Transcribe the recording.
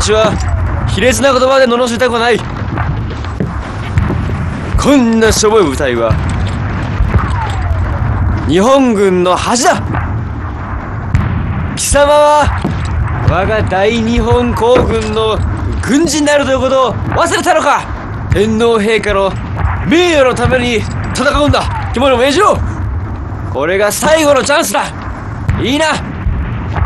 私は卑劣な言葉で罵りたくはない。こんなしょぼい部隊は日本軍の恥だ。貴様は我が大日本皇軍の軍人であるということを忘れたのか。天皇陛下の名誉のために戦うんだ。肝に銘じろ。これが最後のチャンスだ。いいな。